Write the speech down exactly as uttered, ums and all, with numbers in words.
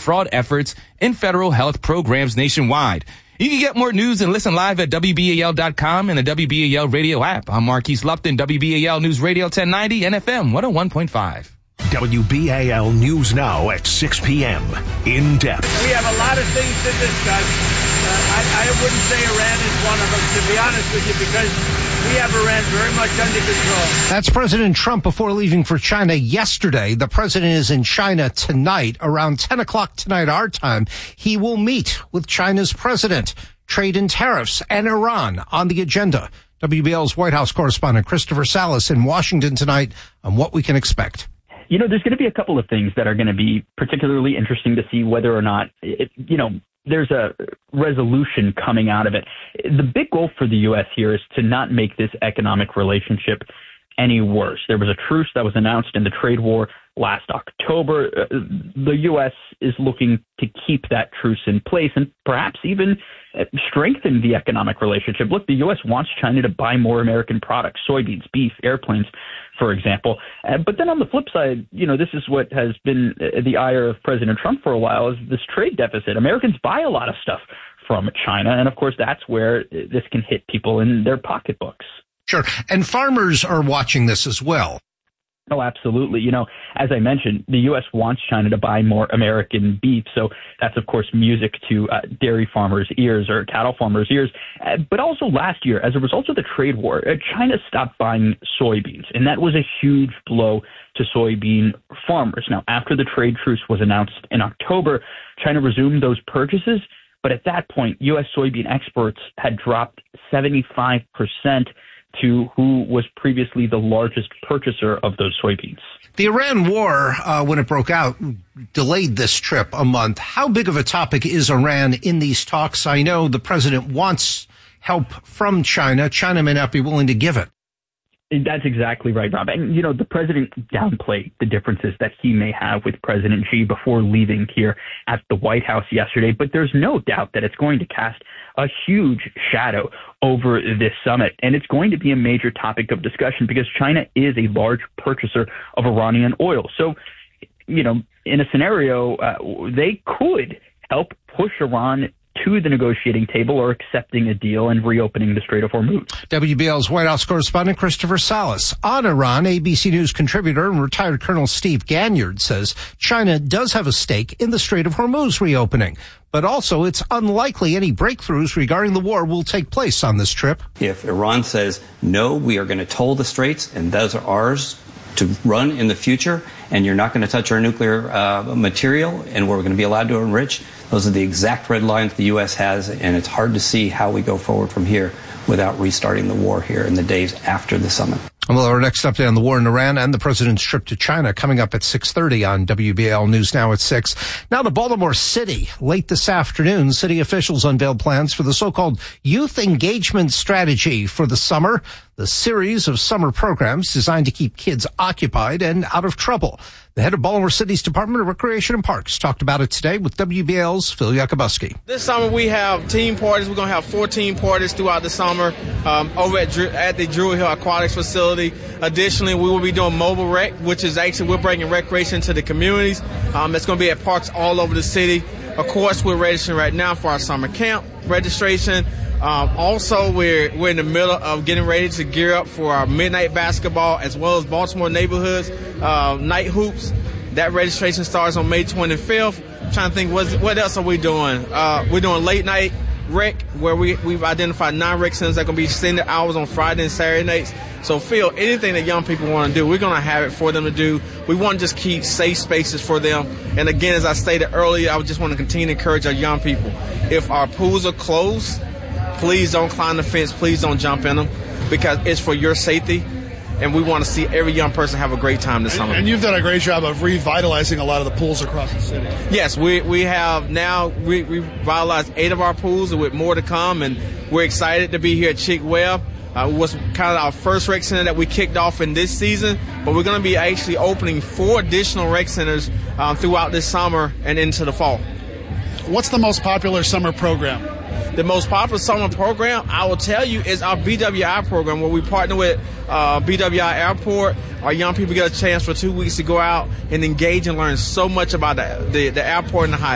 fraud efforts in federal health programs nationwide. You can get more news and listen live at W B A L dot com and the W B A L radio app. I'm Marquise Lupton, W B A L News Radio ten ninety and F M one oh one point five. W B A L News Now at six p.m. In depth. We have a lot of things to discuss. Uh, I, I wouldn't say Iran is one of them, to be honest with you, because we have Iran very much under control. That's President Trump before leaving for China yesterday. The president is in China tonight, around ten o'clock tonight our time. He will meet with China's president. Trade and tariffs and Iran on the agenda. W B L's White House correspondent Christopher Salas in Washington tonight on what we can expect. You know, there's going to be a couple of things that are going to be particularly interesting to see whether or not, it, you know, there's a resolution coming out of it. The big goal for the U S here is to not make this economic relationship any worse. There was a truce that was announced in the trade war last October. Uh, the U S is looking to keep that truce in place and perhaps even strengthen the economic relationship. Look, the U S wants China to buy more American products, soybeans, beef, airplanes, for example. Uh, but then on the flip side, you know, this is what has been the ire of President Trump for a while, is this trade deficit. Americans buy a lot of stuff from China, and of course that's where this can hit people in their pocketbooks. Sure. And farmers are watching this as well. Oh, absolutely. You know, as I mentioned, the U S wants China to buy more American beef. So that's, of course, music to uh, dairy farmers' ears or cattle farmers' ears. Uh, but also last year, as a result of the trade war, uh, China stopped buying soybeans. And that was a huge blow to soybean farmers. Now, after the trade truce was announced in October, China resumed those purchases. But at that point, U S soybean exports had dropped seventy-five percent to who was previously the largest purchaser of those soybeans. The Iran war, uh, when it broke out, delayed this trip a month. How big of a topic is Iran in these talks? I know the president wants help from China. China may not be willing to give it. That's exactly right, Rob. And, you know, the president downplayed the differences that he may have with President Xi before leaving here at the White House yesterday. But there's no doubt that it's going to cast a huge shadow over this summit. And it's going to be a major topic of discussion because China is a large purchaser of Iranian oil. So, you know, in a scenario, uh, they could help push Iran to the negotiating table or accepting a deal and reopening the Strait of Hormuz. W B L's White House correspondent Christopher Salas. On Iran, A B C News contributor and retired Colonel Steve Ganyard says China does have a stake in the Strait of Hormuz reopening, but also it's unlikely any breakthroughs regarding the war will take place on this trip. If Iran says, no, we are going to toll the straits and those are ours to run in the future, and you're not going to touch our nuclear uh, material, and we're going to be allowed to enrich. Those are the exact red lines the U S has, and it's hard to see how we go forward from here without restarting the war here in the days after the summit. Well, our next update on the war in Iran and the president's trip to China coming up at six thirty on W B A L News Now at six. Now to Baltimore City. Late this afternoon, city officials unveiled plans for the so-called youth engagement strategy for the summer, the series of summer programs designed to keep kids occupied and out of trouble. The head of Baltimore City's Department of Recreation and Parks talked about it today with W B A L's Phil Yakubuski. This summer we have team parties. We're going to have fourteen parties throughout the summer um, over at, at the Druid Hill Aquatics facility. Additionally, we will be doing mobile rec, which is actually we're bringing recreation to the communities. Um, it's going to be at parks all over the city. Of course, we're registering right now for our summer camp registration. Um, also, we're we're in the middle of getting ready to gear up for our midnight basketball as well as Baltimore neighborhoods uh, night hoops. That registration starts on May twenty-fifth. I'm trying to think, what, what else are we doing? Uh, we're doing late night rec, where we, we've identified nine rec centers that are going to be extended hours on Friday and Saturday nights. So, Phil, anything that young people want to do, we're going to have it for them to do. We want to just keep safe spaces for them. And, again, as I stated earlier, I just want to continue to encourage our young people. If our pools are closed, please don't climb the fence. Please don't jump in them because it's for your safety. And we want to see every young person have a great time this summer. And you've done a great job of revitalizing a lot of the pools across the city. Yes, we we have now we, revitalized eight of our pools with more to come. And we're excited to be here at Chick Webb. Uh, it was kind of our first rec center that we kicked off in this season. But we're going to be actually opening four additional rec centers um, throughout this summer and into the fall. What's the most popular summer program? The most popular summer program, I will tell you, is our B W I program, where we partner with uh, B W I Airport. Our young people get a chance for two weeks to go out and engage and learn so much about the, the, the airport and the high.